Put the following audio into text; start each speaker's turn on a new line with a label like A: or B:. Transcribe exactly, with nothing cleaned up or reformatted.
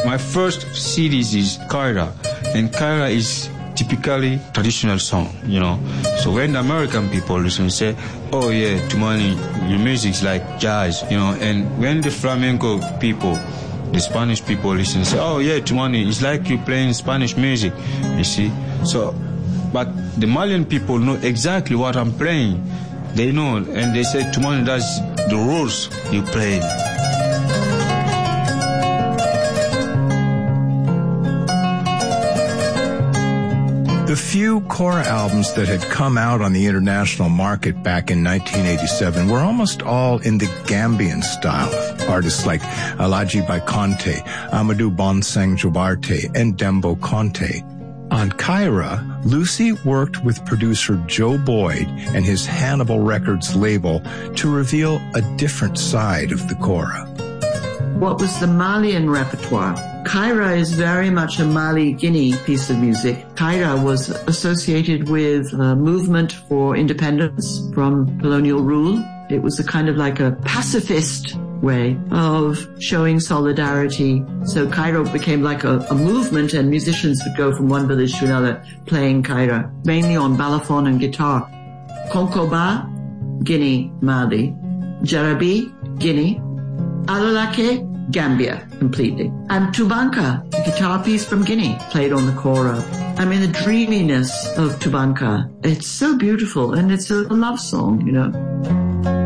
A: My first C Ds is Kaira, and Kaira is typically traditional song, you know. So when the American people listen, say, oh yeah, Toumani, your music's like jazz, you know. And when the flamenco people, the Spanish people listen, say, oh yeah, Toumani, it's like you playing Spanish music, you see. So, but the Malian people know exactly what I'm playing. They know, and they say, Toumani, that's the rules you play.
B: The few Kora albums that had come out on the international market back in nineteen eighty-seven were almost all in the Gambian style of artists like Alhaji Baikonte, Amadou Bonsang Jobarte, and Dembo Conte. On Kaira, Lucy worked with producer Joe Boyd and his Hannibal Records label to reveal a different side of the Kora.
C: What was the Malian repertoire? Kaira is very much a Mali-Guinea piece of music. Kaira was associated with a movement for independence from colonial rule. It was a kind of like a pacifist way of showing solidarity. So Kaira became like a, a movement, and musicians would go from one village to another playing Kaira, mainly on balafon and guitar. Konkoba, Guinea, Mali. Jarabi, Guinea. Alalake, Gambia, completely. And Tubanka, a guitar piece from Guinea, played on the Kora. I mean, the dreaminess of Tubanka, it's so beautiful, and it's a love song, you know.